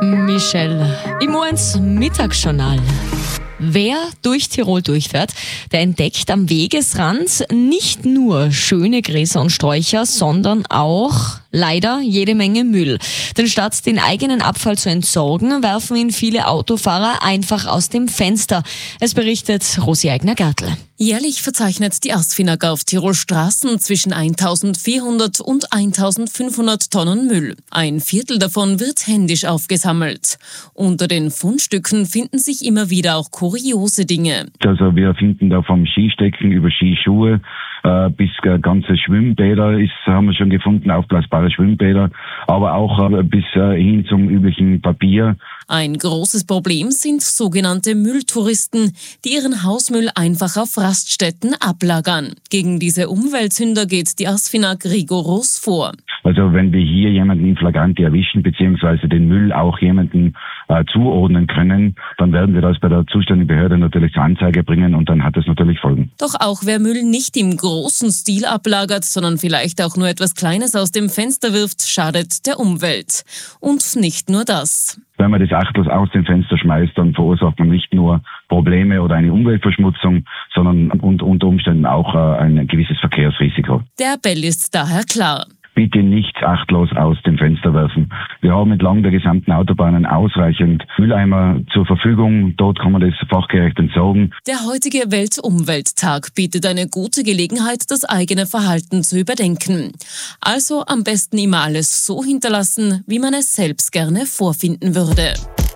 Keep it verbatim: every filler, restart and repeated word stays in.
Michelle, im U eins Mittagsjournal. Wer durch Tirol durchfährt, der entdeckt am Wegesrand nicht nur schöne Gräser und Sträucher, sondern auch leider jede Menge Müll. Denn statt den eigenen Abfall zu entsorgen, werfen ihn viele Autofahrer einfach aus dem Fenster. Es berichtet Rosi Eigner-Gartl. Jährlich verzeichnet die ASFINAG auf Tirol Straßen zwischen eintausendvierhundert und eintausendfünfhundert Tonnen Müll. Ein Viertel davon wird händisch aufgesammelt. Unter den Fundstücken finden sich immer wieder auch kuriose Dinge. Also wir finden da vom Skistecken über Skischuhe äh, bis äh, ganze Schwimmbäder ist, haben wir schon gefunden, aufblasbare Schwimmbäder, aber auch äh, bis äh, hin zum üblichen Papier. Ein großes Problem sind sogenannte Mülltouristen, die ihren Hausmüll einfach auf Raststätten ablagern. Gegen diese Umweltsünder geht die ASFINAG rigoros vor. Also wenn wir hier jemanden in Flagranti erwischen, beziehungsweise den Müll auch jemanden äh, zuordnen können, dann werden wir das bei der zuständigen Behörde natürlich zur Anzeige bringen und dann hat das natürlich Folgen. Doch auch wer Müll nicht im großen Stil ablagert, sondern vielleicht auch nur etwas Kleines aus dem Fenster wirft, schadet der Umwelt. Und nicht nur das. Wenn man das achtlos aus dem Fenster schmeißt, dann verursacht man nicht nur Probleme oder eine Umweltverschmutzung, sondern unter Umständen auch ein gewisses Verkehrsrisiko. Der Appell ist daher klar. Bitte nichts achtlos aus dem Fenster werfen. Wir haben entlang der gesamten Autobahnen ausreichend Mülleimer zur Verfügung. Dort kann man das fachgerecht entsorgen. Der heutige Weltumwelttag bietet eine gute Gelegenheit, das eigene Verhalten zu überdenken. Also am besten immer alles so hinterlassen, wie man es selbst gerne vorfinden würde.